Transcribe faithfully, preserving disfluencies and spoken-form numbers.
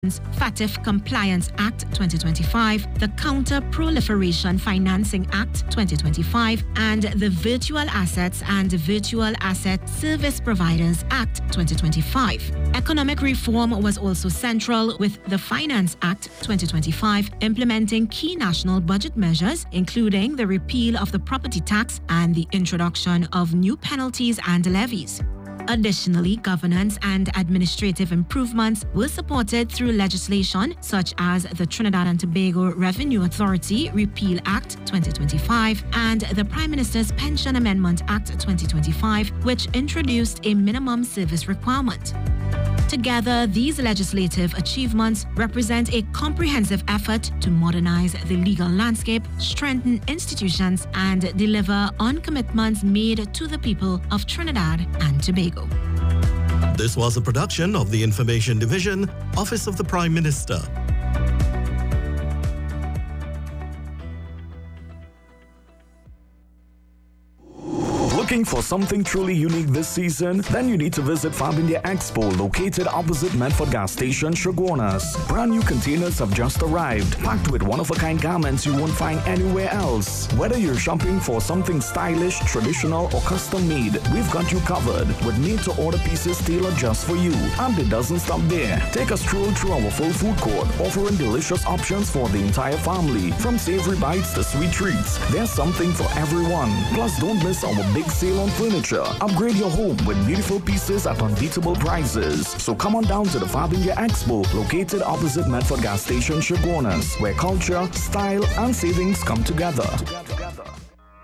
FATF Compliance Act twenty twenty-five, the Counter-Proliferation Financing Act twenty twenty-five, and the Virtual Assets and Virtual Asset Service Providers Act twenty twenty-five. Economic reform was also central, with the Finance Act twenty twenty-five implementing key national budget measures, including the repeal of the property tax and the introduction of new penalties and levies. Additionally, governance and administrative improvements were supported through legislation such as the Trinidad and Tobago Revenue Authority Repeal Act twenty twenty-five and the Prime Minister's Pension Amendment Act twenty twenty-five, which introduced a minimum service requirement. Together, these legislative achievements represent a comprehensive effort to modernize the legal landscape, strengthen institutions, and deliver on commitments made to the people of Trinidad and Tobago. This was a production of the Information Division, Office of the Prime Minister. Looking for something truly unique this season? Then you need to visit Fab India Expo, located opposite Medford Gas Station, Chaguanas. Brand new containers have just arrived, packed with one-of-a-kind garments you won't find anywhere else. Whether you're shopping for something stylish, traditional, or custom-made, we've got you covered with made-to-order pieces tailored just for you. And it doesn't stop there. Take a stroll through our full food court, offering delicious options for the entire family. From savory bites to sweet treats, there's something for everyone. Plus, don't miss our big sale on furniture. Upgrade your home with beautiful pieces at unbeatable prices. So come on down to the Fab India Expo, located opposite Medford Gas Station, Chaguanas, where culture, style, and savings come together.